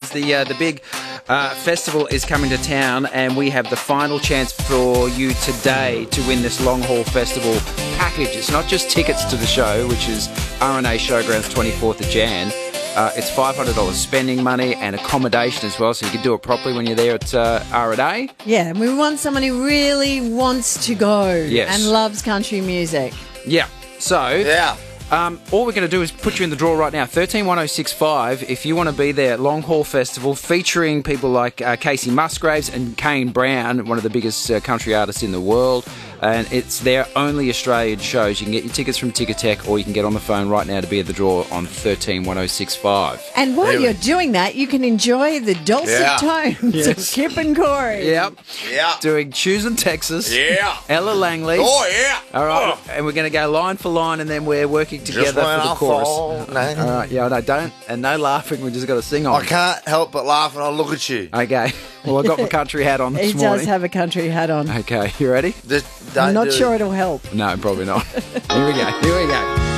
guys. The big festival is coming to town, and we have the final chance for you today to win this long haul festival package. It's not just tickets to the show, which is RNA Showgrounds 24th of Jan. It's $500 spending money and accommodation as well, so you can do it properly when you're there at RNA. Yeah, and we want someone who really wants to go and loves country music. Yeah. So, all we're going to do is put you in the draw right now. 131065, if you want to be there at Long Haul Festival, featuring people like Casey Musgraves and Kane Brown, one of the biggest country artists in the world. And it's their only Australian shows. You can get your tickets from Ticketek, or you can get on the phone right now to be at the draw on 131065. And while you're doing that, you can enjoy the dulcet tones of Kip and Corey. Yep. Yeah. Doing Choosing Texas. Yeah. Ella Langley. Oh, yeah. All right. And we're going to go line for line, and then we're working together for the chorus. All right. Yeah, no, don't. And no laughing. We just got to sing on. I can't help but laugh when I look at you. Okay. Well, I got my country hat on this morning. He does have a country hat on. Okay. You ready? I'm not sure it'll help. No, probably not. Here we go.